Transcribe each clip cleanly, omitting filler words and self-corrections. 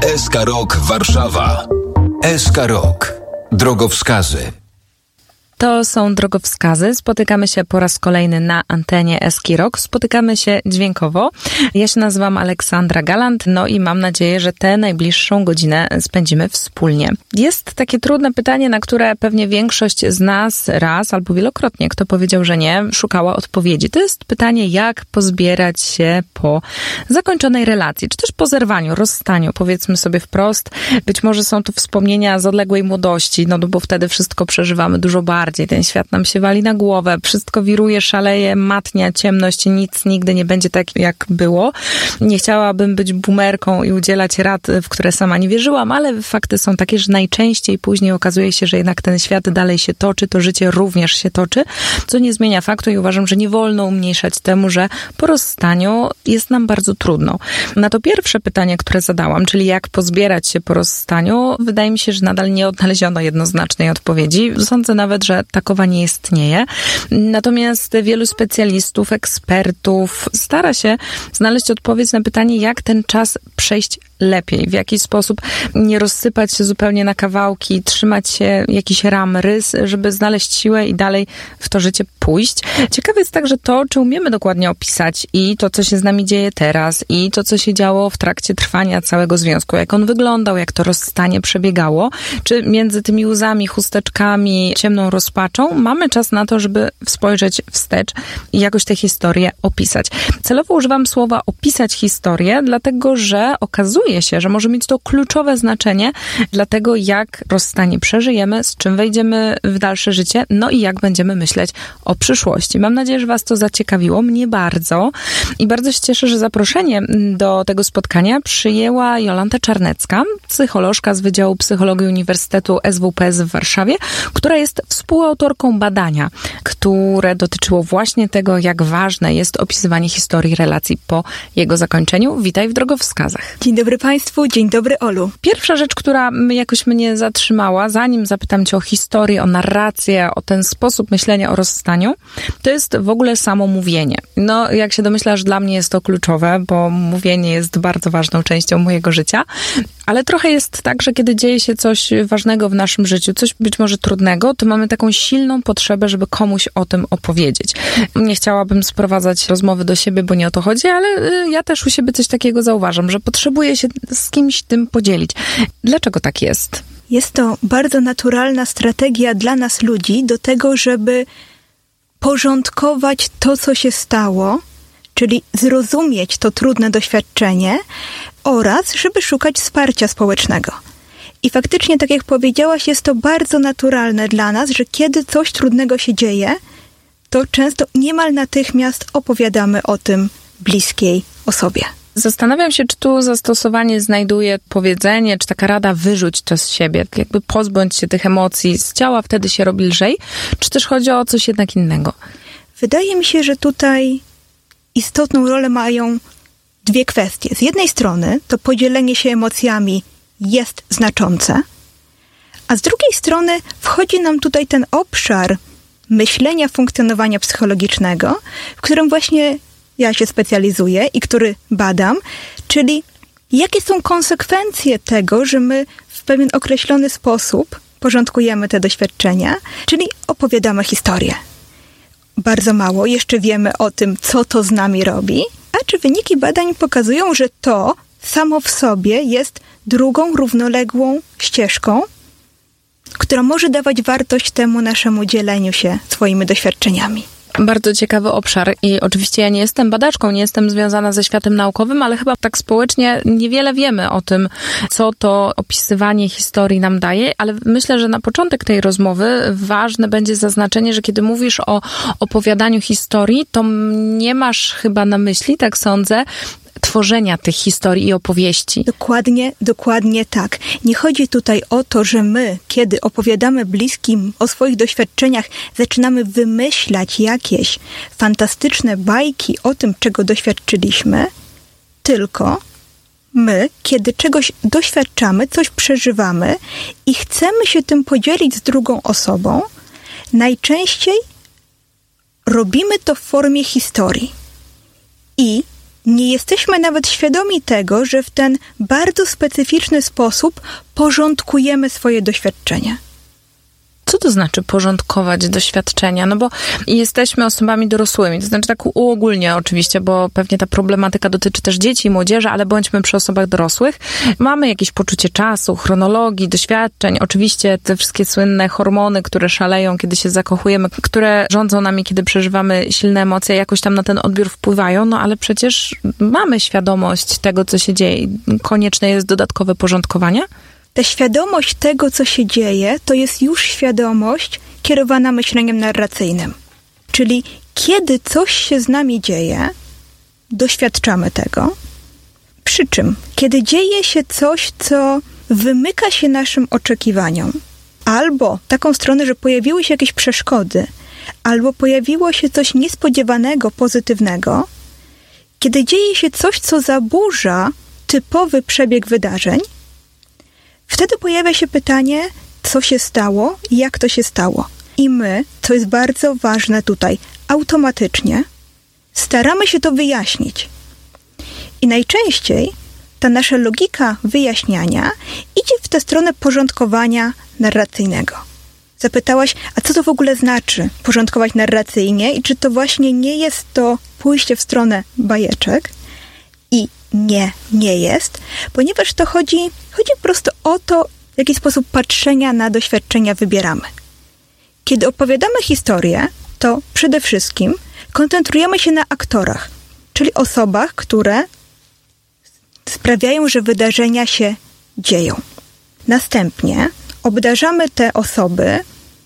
SK Rok Warszawa. SK Rok. Drogowskazy. To są drogowskazy. Spotykamy się po raz kolejny na antenie SK Rok. Spotykamy się dźwiękowo. Ja się nazywam Aleksandra Galant, no i mam nadzieję, że tę najbliższą godzinę spędzimy wspólnie. Jest takie trudne pytanie, na które pewnie większość z nas raz albo wielokrotnie, kto powiedział, że nie, szukała odpowiedzi. To jest pytanie, jak pozbierać się po zakończonej relacji, czy też po zerwaniu, rozstaniu, powiedzmy sobie wprost. Być może są to wspomnienia z odległej młodości, no bo wtedy wszystko przeżywamy dużo bardziej. Ten świat nam się wali na głowę, wszystko wiruje, szaleje, matnia, ciemność, nic nigdy nie będzie tak, jak było. Nie chciałabym być boomerką i udzielać rad, w które sama nie wierzyłam, ale fakty są takie, że najczęściej później okazuje się, że jednak ten świat dalej się toczy, to życie również się toczy, co nie zmienia faktu i uważam, że nie wolno umniejszać temu, że po rozstaniu jest nam bardzo trudno. Na to pierwsze pytanie, które zadałam, czyli jak pozbierać się po rozstaniu, wydaje mi się, że nadal nie odnaleziono jednoznacznej odpowiedzi. Sądzę nawet, że takowa nie istnieje. Natomiast wielu specjalistów, ekspertów stara się znaleźć odpowiedź na pytanie, jak ten czas przejść lepiej, w jaki sposób nie rozsypać się zupełnie na kawałki, trzymać się jakichś ram, rys, żeby znaleźć siłę i dalej w to życie pójść. Ciekawe jest także to, czy umiemy dokładnie opisać i to, co się z nami dzieje teraz, i to, co się działo w trakcie trwania całego związku, jak on wyglądał, jak to rozstanie przebiegało, czy między tymi łzami, chusteczkami, ciemną rozpaczą mamy czas na to, żeby spojrzeć wstecz i jakoś tę historię opisać. Celowo używam słowa opisać historię, dlatego, że okazuje się, że może mieć to kluczowe znaczenie dla tego, jak rozstanie przeżyjemy, z czym wejdziemy w dalsze życie, no i jak będziemy myśleć o przyszłości. Mam nadzieję, że Was to zaciekawiło, mnie bardzo i bardzo się cieszę, że zaproszenie do tego spotkania przyjęła Jolanta Czarnecka, psycholożka z Wydziału Psychologii Uniwersytetu SWPS w Warszawie, która jest współautorką badania, które dotyczyło właśnie tego, jak ważne jest opisywanie historii relacji po jego zakończeniu. Witaj w drogowskazach. Dzień dobry Państwu, dzień dobry Olu. Pierwsza rzecz, która jakoś mnie zatrzymała, zanim zapytam Cię o historię, o narrację, o ten sposób myślenia o rozstaniu, to jest w ogóle samo mówienie. No, jak się domyślasz, dla mnie jest to kluczowe, bo mówienie jest bardzo ważną częścią mojego życia, ale trochę jest tak, że kiedy dzieje się coś ważnego w naszym życiu, coś być może trudnego, to mamy taką silną potrzebę, żeby komuś o tym opowiedzieć. Nie chciałabym sprowadzać rozmowy do siebie, bo nie o to chodzi, ale ja też u siebie coś takiego zauważam, że potrzebuję się z kimś tym podzielić. Dlaczego tak jest? Jest to bardzo naturalna strategia dla nas ludzi do tego, żeby porządkować to, co się stało, czyli zrozumieć to trudne doświadczenie oraz żeby szukać wsparcia społecznego. I faktycznie, tak jak powiedziałaś, jest to bardzo naturalne dla nas, że kiedy coś trudnego się dzieje, to często niemal natychmiast opowiadamy o tym bliskiej osobie. Zastanawiam się, czy tu zastosowanie znajduje powiedzenie, czy taka rada wyrzuć to z siebie, jakby pozbądź się tych emocji z ciała, wtedy się robi lżej, czy też chodzi o coś jednak innego? Wydaje mi się, że tutaj istotną rolę mają dwie kwestie. Z jednej strony to podzielenie się emocjami jest znaczące, a z drugiej strony wchodzi nam tutaj ten obszar myślenia, funkcjonowania psychologicznego, w którym właśnie ja się specjalizuję i który badam, czyli jakie są konsekwencje tego, że my w pewien określony sposób porządkujemy te doświadczenia, czyli opowiadamy historię. Bardzo mało jeszcze wiemy o tym, co to z nami robi, a czy wyniki badań pokazują, że to samo w sobie jest drugą, równoległą ścieżką, która może dawać wartość temu naszemu dzieleniu się swoimi doświadczeniami. Bardzo ciekawy obszar i oczywiście ja nie jestem badaczką, nie jestem związana ze światem naukowym, ale chyba tak społecznie niewiele wiemy o tym, co to opisywanie historii nam daje, ale myślę, że na początek tej rozmowy ważne będzie zaznaczenie, że kiedy mówisz o opowiadaniu historii, to nie masz chyba na myśli, tak sądzę, tworzenia tych historii i opowieści. Dokładnie tak. Nie chodzi tutaj o to, że my, kiedy opowiadamy bliskim o swoich doświadczeniach, zaczynamy wymyślać jakieś fantastyczne bajki o tym, czego doświadczyliśmy, tylko my, kiedy czegoś doświadczamy, coś przeżywamy i chcemy się tym podzielić z drugą osobą, najczęściej robimy to w formie historii. I Nie jesteśmy nawet świadomi tego, że w ten bardzo specyficzny sposób porządkujemy swoje doświadczenia. Co to znaczy porządkować doświadczenia? No bo jesteśmy osobami dorosłymi, to znaczy tak uogólnie oczywiście, bo pewnie ta problematyka dotyczy też dzieci i młodzieży, ale bądźmy przy osobach dorosłych. Mamy jakieś poczucie czasu, chronologii, doświadczeń, oczywiście te wszystkie słynne hormony, które szaleją, kiedy się zakochujemy, które rządzą nami, kiedy przeżywamy silne emocje, jakoś tam na ten odbiór wpływają, no ale przecież mamy świadomość tego, co się dzieje. Konieczne jest dodatkowe porządkowanie? Ta świadomość tego, co się dzieje, to jest już świadomość kierowana myśleniem narracyjnym. Czyli kiedy coś się z nami dzieje, doświadczamy tego. Przy czym, kiedy dzieje się coś, co wymyka się naszym oczekiwaniom, albo taką stronę, że pojawiły się jakieś przeszkody, albo pojawiło się coś niespodziewanego, pozytywnego, kiedy dzieje się coś, co zaburza typowy przebieg wydarzeń, wtedy pojawia się pytanie, co się stało i jak to się stało. I my, co jest bardzo ważne tutaj, automatycznie staramy się to wyjaśnić. I najczęściej ta nasza logika wyjaśniania idzie w tę stronę porządkowania narracyjnego. Zapytałaś, a co to w ogóle znaczy porządkować narracyjnie i czy to właśnie nie jest to pójście w stronę bajeczek? I nie jest, ponieważ to chodzi po prostu o to, w jaki sposób patrzenia na doświadczenia wybieramy. Kiedy opowiadamy historię, to przede wszystkim koncentrujemy się na aktorach, czyli osobach, które sprawiają, że wydarzenia się dzieją. Następnie obdarzamy te osoby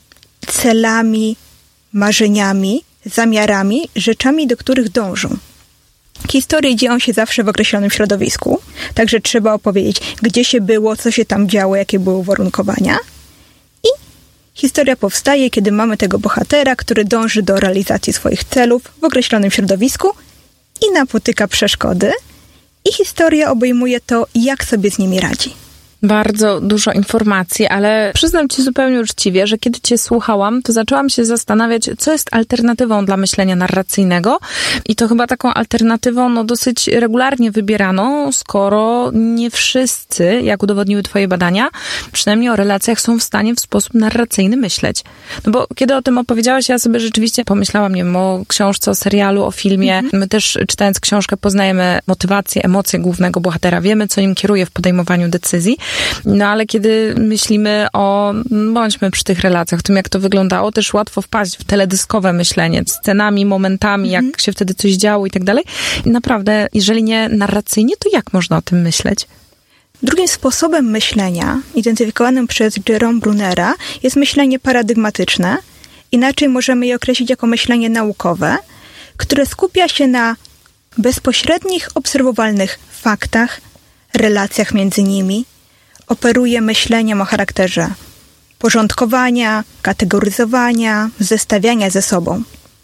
celami, marzeniami, zamiarami, rzeczami, do których dążą. Historie dzieją się zawsze w określonym środowisku, także trzeba opowiedzieć, gdzie się było, co się tam działo, jakie były uwarunkowania. I historia powstaje, kiedy mamy tego bohatera, który dąży do realizacji swoich celów w określonym środowisku i napotyka przeszkody. I historia obejmuje to, jak sobie z nimi radzi. Bardzo dużo informacji, ale przyznam ci zupełnie uczciwie, że kiedy cię słuchałam, to zaczęłam się zastanawiać, co jest alternatywą dla myślenia narracyjnego i to chyba taką alternatywą dosyć regularnie wybieraną, skoro nie wszyscy, jak udowodniły twoje badania, przynajmniej o relacjach są w stanie w sposób narracyjny myśleć. No bo kiedy o tym opowiedziałaś, ja sobie rzeczywiście pomyślałam, nie wiem, o książce, o serialu, o filmie. My też czytając książkę poznajemy motywację, emocje głównego bohatera, wiemy, co nim kieruje w podejmowaniu decyzji. No ale kiedy myślimy bądźmy przy tych relacjach, tym jak to wyglądało, też łatwo wpaść w teledyskowe myślenie, scenami, momentami, jak się wtedy coś działo i tak dalej. I naprawdę, jeżeli nie narracyjnie, to jak można o tym myśleć? Drugim sposobem myślenia, identyfikowanym przez Jerome Brunera, jest myślenie paradygmatyczne. Inaczej możemy je określić jako myślenie naukowe, które skupia się na bezpośrednich, obserwowalnych faktach, relacjach między nimi, operuje myśleniem o charakterze porządkowania, kategoryzowania, zestawiania ze sobą.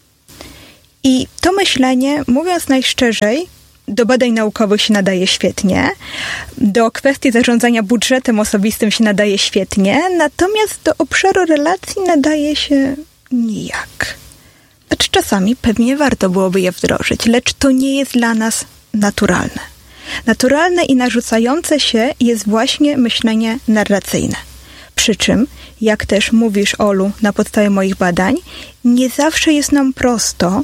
I to myślenie, mówiąc najszczerzej, do badań naukowych się nadaje świetnie, do kwestii zarządzania budżetem osobistym się nadaje świetnie, natomiast do obszaru relacji nadaje się nijak. Lecz czasami pewnie warto byłoby je wdrożyć, lecz to nie jest dla nas naturalne. Naturalne i narzucające się jest właśnie myślenie narracyjne. Przy czym, jak też mówisz, Olu, na podstawie moich badań, nie zawsze jest nam prosto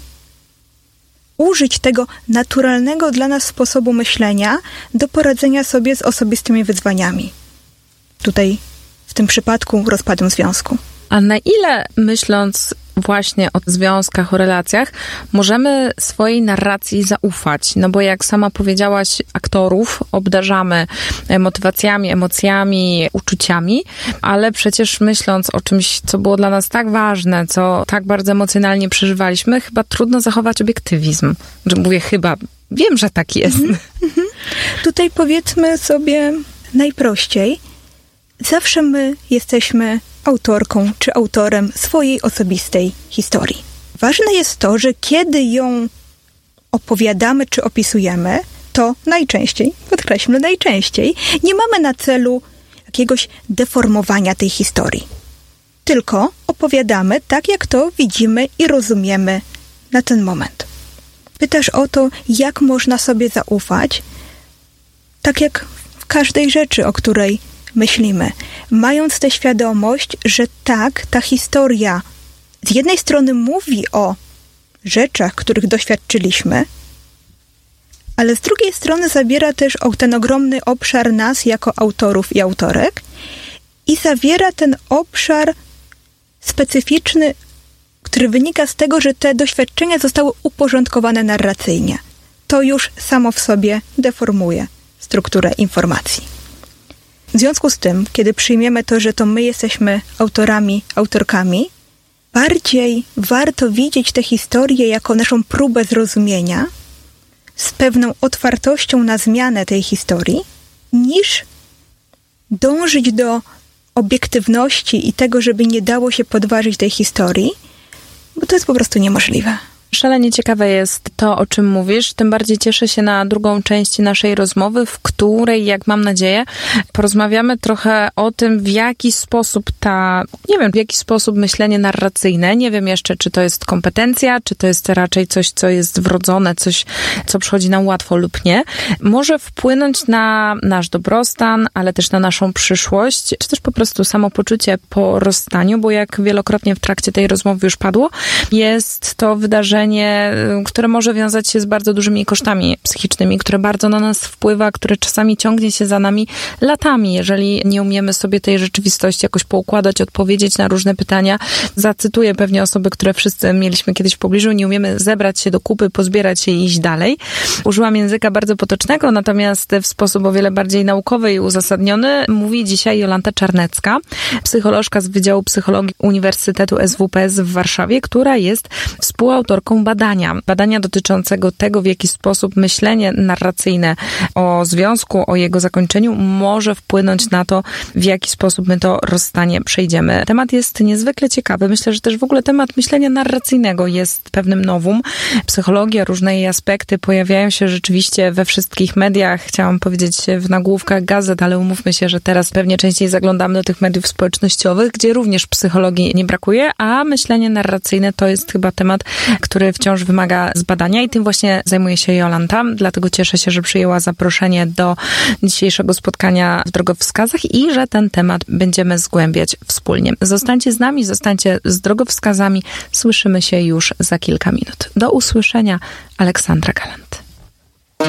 użyć tego naturalnego dla nas sposobu myślenia do poradzenia sobie z osobistymi wyzwaniami. Tutaj, w tym przypadku, rozpadem związku. A na ile, myśląc właśnie o związkach, o relacjach, możemy swojej narracji zaufać? No bo jak sama powiedziałaś, aktorów obdarzamy motywacjami, emocjami, uczuciami, ale przecież myśląc o czymś, co było dla nas tak ważne, co tak bardzo emocjonalnie przeżywaliśmy, chyba trudno zachować obiektywizm. Mówię chyba, wiem, że tak jest. Tutaj powiedzmy sobie najprościej, zawsze my jesteśmy autorką czy autorem swojej osobistej historii. Ważne jest to, że kiedy ją opowiadamy czy opisujemy, to najczęściej, podkreślmy najczęściej, nie mamy na celu jakiegoś deformowania tej historii. Tylko opowiadamy tak, jak to widzimy i rozumiemy na ten moment. Pytasz o to, jak można sobie zaufać, tak jak w każdej rzeczy, o której myślimy. Mając tę świadomość, że tak, ta historia z jednej strony mówi o rzeczach, których doświadczyliśmy, ale z drugiej strony zabiera też ten ogromny obszar nas jako autorów i autorek i zawiera ten obszar specyficzny, który wynika z tego, że te doświadczenia zostały uporządkowane narracyjnie. To już samo w sobie deformuje strukturę informacji. W związku z tym, kiedy przyjmiemy to, że to my jesteśmy autorami, autorkami, bardziej warto widzieć tę historię jako naszą próbę zrozumienia z pewną otwartością na zmianę tej historii, niż dążyć do obiektywności i tego, żeby nie dało się podważyć tej historii, bo to jest po prostu niemożliwe. Szalenie ciekawe jest to, o czym mówisz. Tym bardziej cieszę się na drugą część naszej rozmowy, w której, jak mam nadzieję, porozmawiamy trochę o tym, w jaki sposób w jaki sposób myślenie narracyjne, nie wiem jeszcze, czy to jest kompetencja, czy to jest raczej coś, co jest wrodzone, coś, co przychodzi nam łatwo lub nie, może wpłynąć na nasz dobrostan, ale też na naszą przyszłość, czy też po prostu samopoczucie po rozstaniu, bo jak wielokrotnie w trakcie tej rozmowy już padło, jest to wydarzenie, które może wiązać się z bardzo dużymi kosztami psychicznymi, które bardzo na nas wpływa, które czasami ciągnie się za nami latami, jeżeli nie umiemy sobie tej rzeczywistości jakoś poukładać, odpowiedzieć na różne pytania. Zacytuję pewnie osoby, które wszyscy mieliśmy kiedyś w pobliżu, nie umiemy zebrać się do kupy, pozbierać się i iść dalej. Użyłam języka bardzo potocznego, natomiast w sposób o wiele bardziej naukowy i uzasadniony mówi dzisiaj Jolanta Czarnecka, psycholożka z Wydziału Psychologii Uniwersytetu SWPS w Warszawie, która jest współautorką badania dotyczącego tego, w jaki sposób myślenie narracyjne o związku, o jego zakończeniu może wpłynąć na to, w jaki sposób my to rozstanie przejdziemy. Temat jest niezwykle ciekawy. Myślę, że też w ogóle temat myślenia narracyjnego jest pewnym novum. Psychologia, różne jej aspekty pojawiają się rzeczywiście we wszystkich mediach. Chciałam powiedzieć w nagłówkach gazet, ale umówmy się, że teraz pewnie częściej zaglądamy do tych mediów społecznościowych, gdzie również psychologii nie brakuje, a myślenie narracyjne to jest chyba temat, który wciąż wymaga zbadania i tym właśnie zajmuje się Jolanta. Dlatego cieszę się, że przyjęła zaproszenie do dzisiejszego spotkania w Drogowskazach i że ten temat będziemy zgłębiać wspólnie. Zostańcie z nami, zostańcie z Drogowskazami. Słyszymy się już za kilka minut. Do usłyszenia. Aleksandra Galant.